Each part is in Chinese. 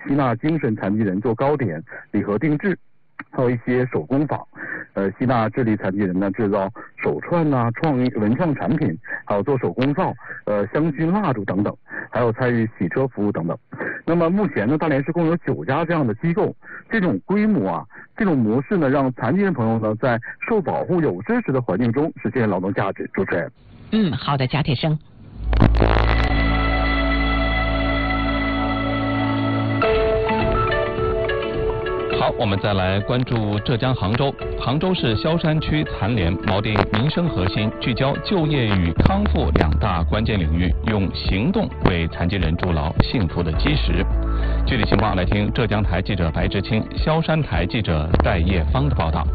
吸纳精神残疾人做糕点、礼盒定制，还有一些手工坊，吸纳智力残疾人呢制造手串呐、文创产品，还有做手工皂、香薰蜡烛等等，还有参与洗车服务等等。那么目前呢，大连市共有9家这样的机构，这种规模啊，这种模式呢，让残疾人朋友呢在受保护、有支持的环境中实现劳动价值。主持人。 好的，贾铁生。 好，我们再来关注浙江杭州。杭州市萧山区残联锚定民生核心，聚焦就业与康复2大关键领域，用行动为残疾人筑牢幸福的基石。具体情况来听浙江台记者白志清、萧山台记者戴叶芳的报道。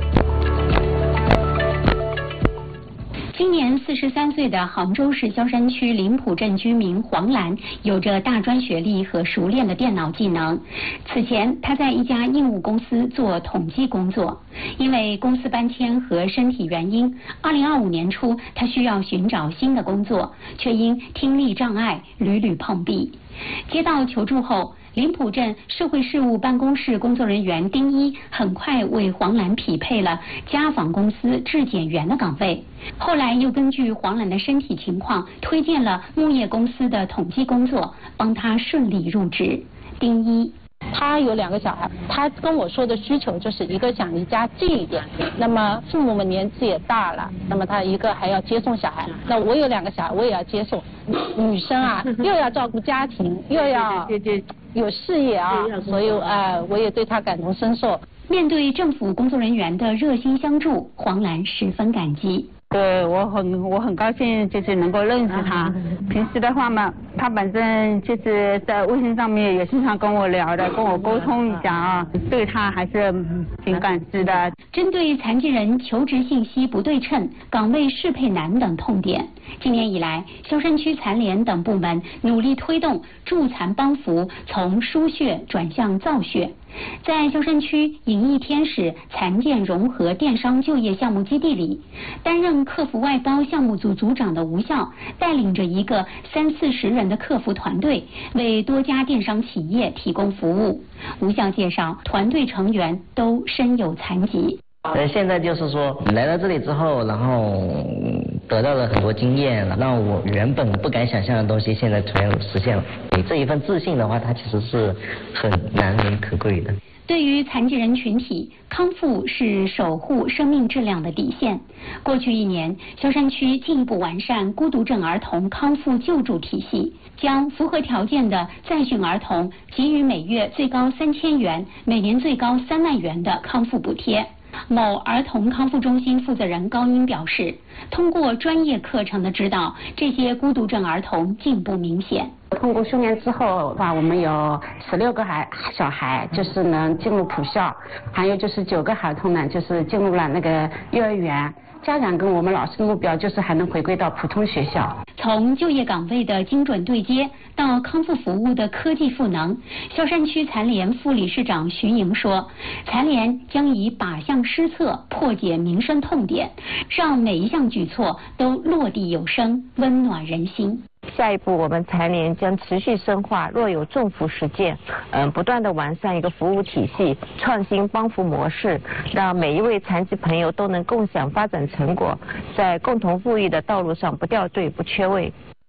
今年43岁的杭州市萧山区临浦镇居民黄兰，有着大专学历和熟练的电脑技能。此前，他在一家印务公司做统计工作，因为公司搬迁和身体原因，2025年初他需要寻找新的工作，却因听力障碍屡屡碰壁。接到求助后，临浦镇社会事务办公室工作人员丁一很快为黄兰匹配了家纺公司质检员的岗位，后来又根据黄兰的身体情况推荐了木业公司的统计工作，帮他顺利入职。丁一。 他有2个小孩，他跟我说的需求就是一个想离家近一点，那么父母们年纪也大了，那么他一个还要接送小孩，那我有2个小孩我也要接送，女生啊又要照顾家庭，又要有事业啊，所以我也对他感同身受。 面对政府工作人员的热心相助，黄兰十分感激。 对，我很高兴，就是能够认识他。平时的话嘛，他反正就是在微信上面也经常跟我聊的，跟我沟通一下啊，对他还是挺感激的。 针对残疾人求职信息不对称、岗位适配难等痛点，今年以来，萧山区残联等部门努力推动助残帮扶从输血转向造血。在萧山区银翼天使残健融合电商就业项目基地里，担任客服外包项目组组长的吴笑带领着一个30-40人的客服团队，为多家电商企业提供服务。吴笑介绍，团队成员都身有残疾。 现在就是说来到这里之后，然后得到了很多经验，让我原本不敢想象的东西现在全实现了。你这一份自信的话，它其实是很难能可贵的。 对于残疾人群体，康复是守护生命质量的底线。过去1年，萧山区进一步完善孤独症儿童康复救助体系，将符合条件的在训儿童给予每月最高3000元、每年最高3万元的康复补贴。某儿童康复中心负责人高英表示，通过专业课程的指导，这些孤独症儿童进步明显。 通过训练之后的话，我们有16个小孩就是能进入普校，还有就是9个孩童呢，就是进入了那个幼儿园。家长跟我们老师的目标就是还能回归到普通学校。 从就业岗位的精准对接到康复服务的科技赋能，萧山区残联副理事长徐莹说，残联将以靶向施策破解民生痛点，让每一项举措都落地有声，温暖人心。 下一步，我们残联将持续深化若有重扶实践，不断的完善一个服务体系，创新帮扶模式，让每一位残疾朋友都能共享发展成果，在共同富裕的道路上不掉队、不缺位。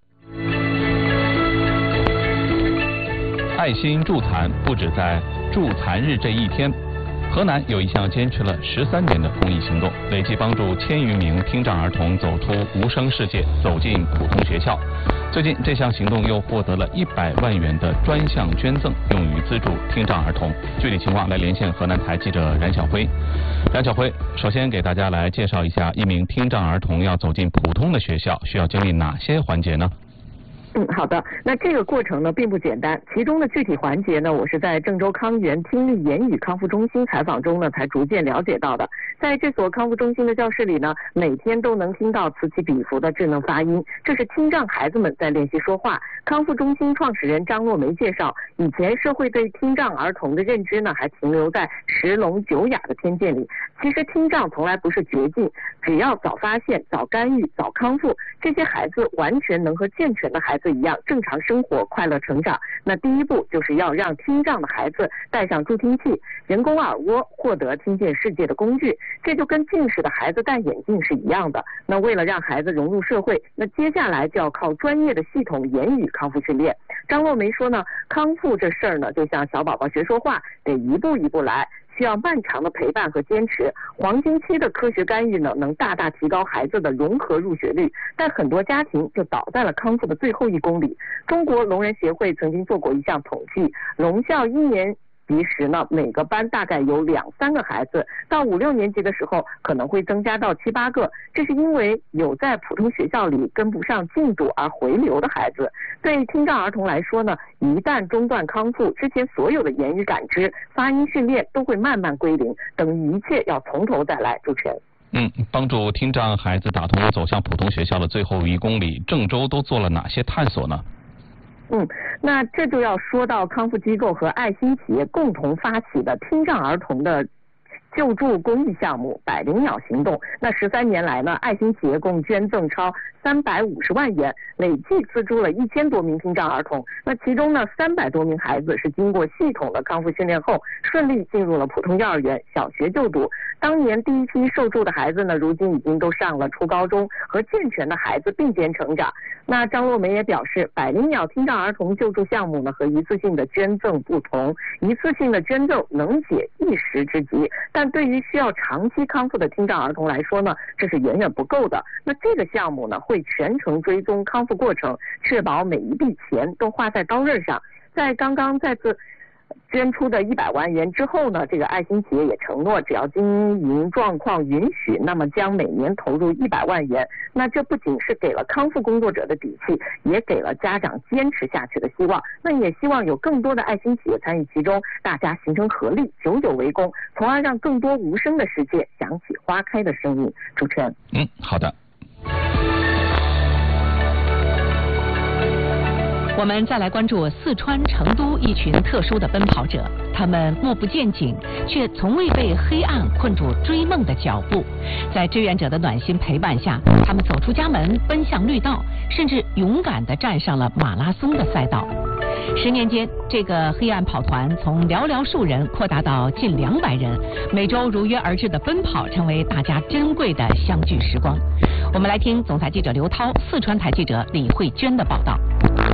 爱心助残不止在助残日这一天。河南有一项坚持了13年的公益行动，累计帮助1000余名听障儿童走出无声世界，走进普通学校。最近这项行动又获得了100万元的专项捐赠，用于资助听障儿童。具体情况来连线河南台记者冉晓辉。冉晓辉，首先给大家来介绍一下，一名听障儿童要走进普通的学校，需要经历哪些环节呢？ 好的。那这个过程呢并不简单，其中的具体环节呢，我是在郑州康源听力言语康复中心采访中呢才逐渐了解到的。在这所康复中心的教室里呢，每天都能听到此起彼伏的智能发音，这是听障孩子们在练习说话。康复中心创始人张若梅介绍，以前社会对听障儿童的认知呢还停留在10聋9哑的偏见里，其实听障从来不是绝境，只要早发现、早干预、早康复，这些孩子完全能和健全的孩子岁一样正常生活、快乐成长。那第一步就是要让听障的孩子戴上助听器、人工耳蜗，获得听见世界的工具。这就跟近视的孩子戴眼镜是一样的。那为了让孩子融入社会，那接下来就要靠专业的系统言语康复训练。张洛梅说呢，康复这事儿呢，就像小宝宝学说话，得一步一步来，需要漫长的陪伴和坚持。黄金期的科学干预呢，能大大提高孩子的融合入学率，但很多家庭就倒在了康复的最后1公里。中国聋人协会曾经做过一项统计，聋校1年级时呢，每个班大概有2、3个孩子，到5、6年级的时候可能会增加到7、8个。这是因为有在普通学校里跟不上进度而回流的孩子。对听障儿童来说呢，一旦中断康复之前，所有的言语感知、发音训练都会慢慢归零，等于一切要从头再来。主持人。 帮助听障孩子打通走向普通学校的最后1公里，郑州都做了哪些探索呢？ 那这就要说到康复机构和爱心企业共同发起的听障儿童的救助公益项目百灵鸟行动。那13年来呢，爱心企业共捐赠超350万元，累计资助了1000多名听障儿童。那其中呢，300多名孩子是经过系统的康复训练后，顺利进入了普通幼儿园、小学就读。当年第一批受助的孩子呢，如今已经都上了初高中，和健全的孩子并肩成长。那张洛梅也表示，百灵鸟听障儿童救助项目呢，和一次性的捐赠不同，一次性的捐赠能解一时之急，但对于需要长期康复的听障儿童来说呢，这是远远不够的。那这个项目呢，会全程追踪康复过程，确保每一笔钱都花在刀刃上。在刚刚再次捐出的100万元之后呢，这个爱心企业也承诺，只要经营状况允许，那么将每年投入100万元。那这不仅是给了康复工作者的底气，也给了家长坚持下去的希望。那也希望有更多的爱心企业参与其中，大家形成合力，久久为功，从而让更多无声的世界响起花开的声音。主持人。 好的。 我们再来关注四川成都一群特殊的奔跑者，他们目不见景，却从未被黑暗困住追梦的脚步。在志愿者的暖心陪伴下，他们走出家门，奔向绿道，甚至勇敢地站上了马拉松的赛道。10年间，这个黑暗跑团从寥寥数人扩大到近200人，每周如约而至的奔跑成为大家珍贵的相聚时光。我们来听总台记者刘涛、四川台记者李慧娟的报道。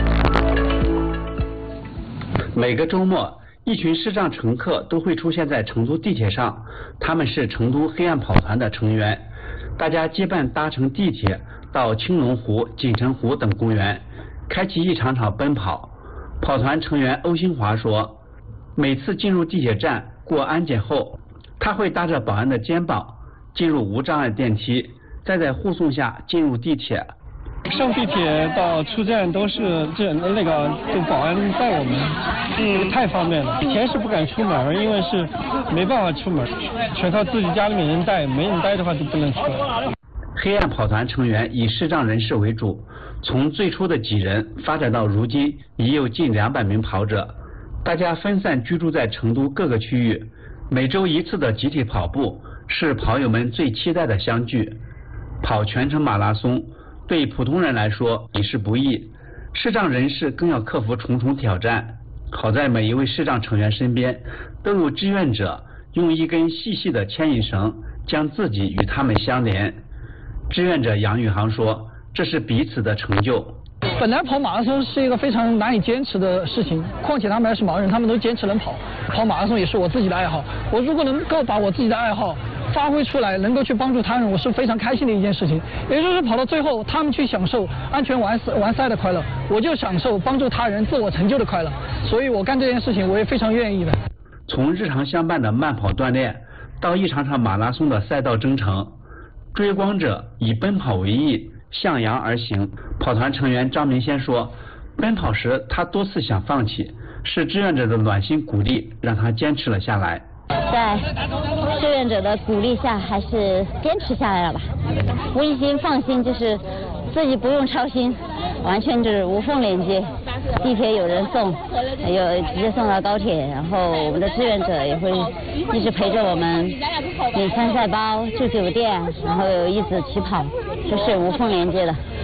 每个周末，一群视障乘客都会出现在成都地铁上，他们是成都黑暗跑团的成员。大家结伴搭乘地铁到青龙湖、锦城湖等公园，开启一场场奔跑。跑团成员欧新华说，每次进入地铁站过安检后，他会搭着保安的肩膀进入无障碍电梯，再在护送下进入地铁。 上地铁到出站都是就保安带我们，太方便了。以前是不敢出门，因为是没办法出门，全靠自己家里面人带，没人带的话就不能出来。 黑暗跑团成员以视障人士为主，从最初的几人发展到如今已有近200名跑者。大家分散居住在成都各个区域，每周1次的集体跑步是跑友们最期待的相聚。跑全程马拉松对普通人来说已是不易，视障人士更要克服重重挑战。好在每一位视障成员身边都有志愿者用一根细细的牵引绳将自己与他们相连。志愿者杨宇航说，这是彼此的成就。 本来跑马拉松是一个非常难以坚持的事情，况且他们还是盲人，他们都坚持能跑。跑马拉松也是我自己的爱好，我如果能够把我自己的爱好发挥出来，能够去帮助他人，我是非常开心的一件事情。也就是跑到最后，他们去享受安全完赛的快乐，我就享受帮助他人自我成就的快乐。所以我干这件事情我也非常愿意的。 从日常相伴的慢跑锻炼到一场场马拉松的赛道征程，追光者以奔跑为翼，向阳而行。跑团成员张明先说，奔跑时他多次想放弃，是志愿者的暖心鼓励让他坚持了下来。 在志愿者的鼓励下，还是坚持下来了吧。温馨放心，就是自己不用操心，完全就是无缝连接。地铁有人送，有直接送到高铁，然后我们的志愿者也会一直陪着我们，领参赛包、住酒店，然后一直起跑，就是无缝连接的。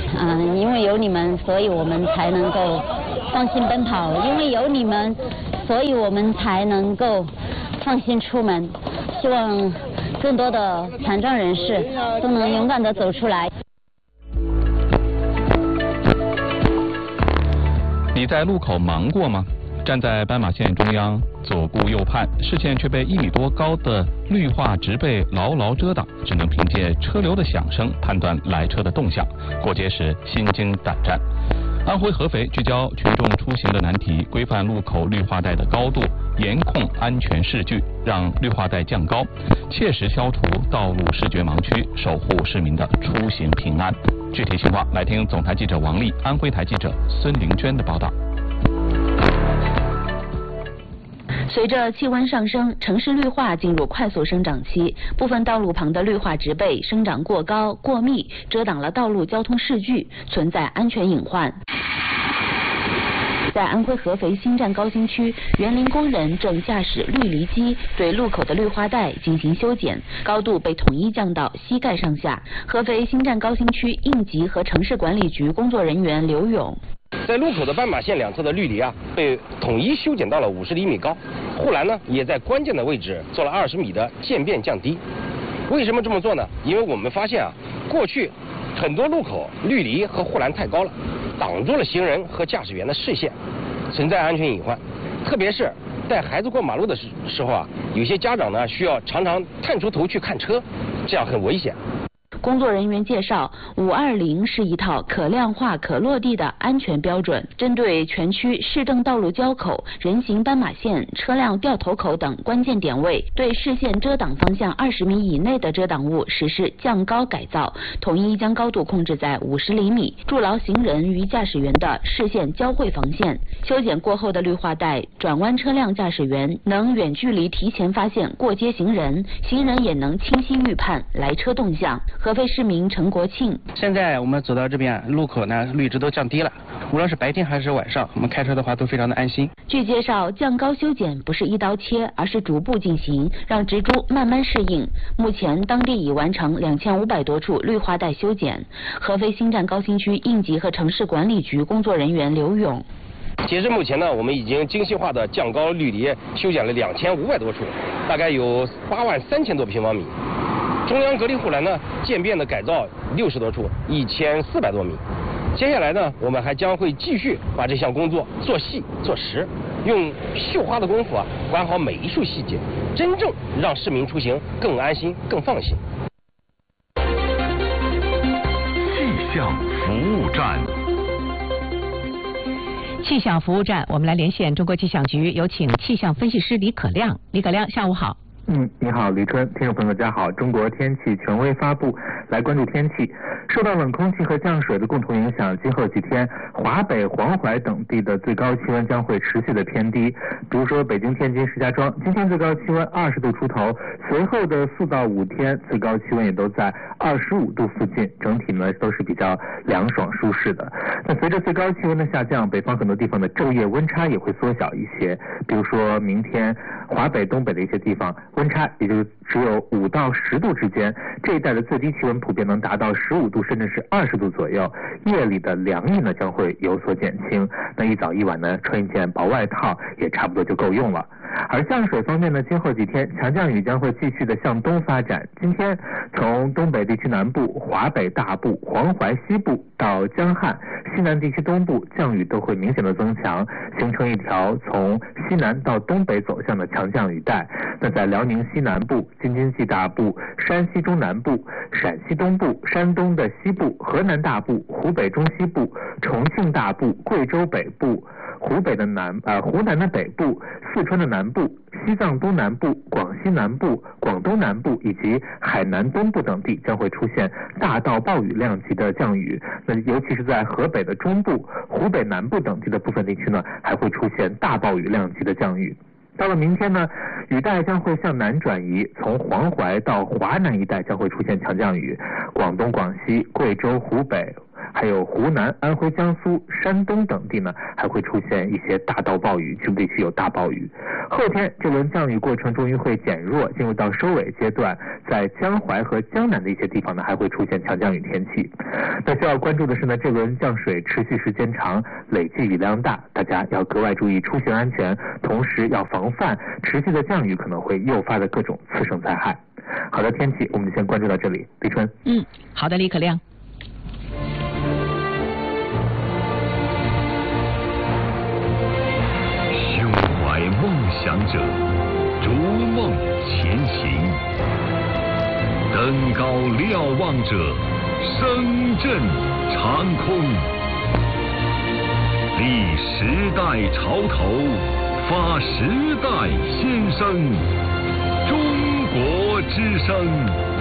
因为有你们，所以我们才能够放心奔跑；因为有你们，所以我们才能够放心出门。希望更多的残障人士都能勇敢地走出来。 你在路口忙过吗？站在斑马线中央，左顾右盼，视线却被1米多高的绿化植被牢牢遮挡，只能凭借车流的响声判断来车的动向。过街时心惊胆战。安徽合肥聚焦群众出行的难题，规范路口绿化带的高度，严控安全视距，让绿化带降高，切实消除道路视觉盲区，守护市民的出行平安。具体情况来听总台记者王丽、安徽台记者孙玲娟的报道。 随着气温上升，城市绿化进入快速生长期，部分道路旁的绿化植被生长过高、过密，遮挡了道路交通视距，存在安全隐患。在安徽合肥新站高新区，园林工人正驾驶绿篱机对路口的绿化带进行修剪，高度被统一降到膝盖上下。合肥新站高新区应急和城市管理局工作人员刘勇。 在路口的斑马线两侧的绿篱被统一修剪到了50厘米高，护栏呢也在关键的位置做了20米的渐变降低。为什么这么做呢？因为我们发现过去很多路口绿篱和护栏太高了，挡住了行人和驾驶员的视线，存在安全隐患。特别是带孩子过马路的时候有些家长呢需要常常探出头去看车，这样很危险。 工作人员介绍，520是一套可量化、可落地的安全标准，针对全区市政道路交口、人行斑马线、车辆掉头口等关键点位，对视线遮挡方向20米以内的遮挡物实施降高改造，统一将高度控制在50厘米，筑牢行人与驾驶员的视线交汇防线。修剪过后的绿化带，转弯车辆驾驶员能远距离提前发现过街行人，行人也能清晰预判来车动向。合肥市民陈国庆： 现在我们走到这边，路口呢绿植都降低了，无论是白天还是晚上，我们开车的话都非常的安心。 据介绍，降高修剪不是一刀切，而是逐步进行，让植株慢慢适应。目前当地已完成2500多处绿化带修剪。合肥新站高新区应急和城市管理局工作人员刘勇： 截至目前呢，我们已经精细化的降高绿篱修剪了2500多处，大概有83000多平方米。中央隔离护栏呢，渐变的改造60多处，1400多米。接下来呢，我们还将会继续把这项工作做细做实，用绣花的功夫管好每一处细节，真正让市民出行更安心、更放心。 气象服务站。 气象服务站，我们来连线中国气象局，有请气象分析师李可亮。李可亮，下午好。 你好，李春，听众朋友大家好。中国天气权威发布，来关注天气。受到冷空气和降水的共同影响，今后几天华北、黄淮等地的最高气温将会持续的偏低。比如说北京、天津、石家庄，今天最高气温20度出头，随后的4到5天最高气温也都在25度附近，整体呢都是比较凉爽舒适的。那随着最高气温的下降，北方很多地方的昼夜温差也会缩小一些。比如说明天华北、东北的一些地方，温差也就只有5到10度之间，这一带的最低气温普遍能达到15度甚至是20度左右，夜里的凉意呢将会有所减轻，那一早一晚呢穿一件薄外套也差不多就够用了。而降水方面呢，今后几天强降雨将会继续的向东发展。今天从东北地区南部、华北大部、黄淮西部到江汉、西南地区东部，降雨都会明显的增强，形成一条从西南到东北走向的强降雨带。那在辽宁西南部、京津冀大部、山西中南部、陕西东部、山东的西部、河南大部、湖北中西部、重庆大部、贵州北部、湖南的北部、四川的南部、西藏东南部、广西南部、广东南部以及海南东部等地将会出现大到暴雨量级的降雨。那尤其是在河北的中部、湖北南部等地的部分地区呢，还会出现大暴雨量级的降雨。到了明天呢，雨带将会向南转移，从黄淮到华南一带将会出现强降雨，广东、广西、贵州、湖北还有湖南、安徽、江苏、山东等地呢，还会出现一些大到暴雨，局部地区有大暴雨。后天这轮降雨过程终于会减弱，进入到收尾阶段，在江淮和江南的一些地方呢，还会出现强降雨天气。那需要关注的是呢，这轮降水持续时间长，累计雨量大，大家要格外注意出行安全，同时要防范持续的降雨可能会诱发的各种次生灾害。好的，天气我们先关注到这里，李春。 好的，李可亮。 胸怀梦想者，逐梦前行；登高瞭望者，声震长空。立时代潮头，发时代先声。中国之声。